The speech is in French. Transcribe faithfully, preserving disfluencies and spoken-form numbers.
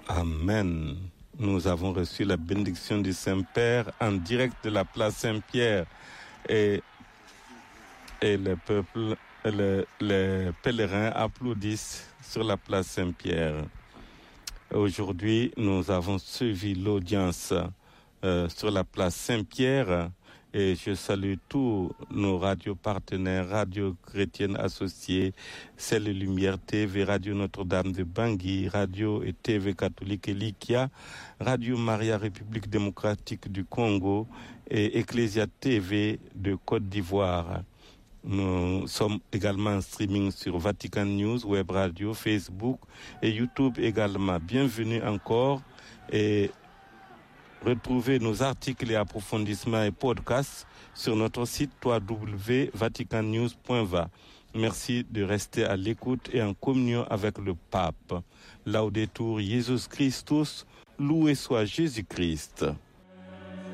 Amen. Nous avons reçu la bénédiction du Saint-Père en direct de la place Saint-Pierre et, et le peuple, le, les pèlerins applaudissent sur la place Saint-Pierre. Aujourd'hui, nous avons suivi l'audience euh, sur la place Saint-Pierre et je salue tous nos radios partenaires, Radio Chrétienne Associée, Celle Lumière T V, Radio Notre-Dame de Bangui, Radio et T V Catholique Elikia, Radio Maria République démocratique du Congo et Ecclesia T V de Côte d'Ivoire. Nous sommes également en streaming sur Vatican News, Web Radio, Facebook et YouTube également. Bienvenue encore et retrouvez nos articles et approfondissements et podcasts sur notre site w w w point vatican news point v a. Merci de rester à l'écoute et en communion avec le Pape. Laudetur Jesus Christus, loué soit Jésus-Christ.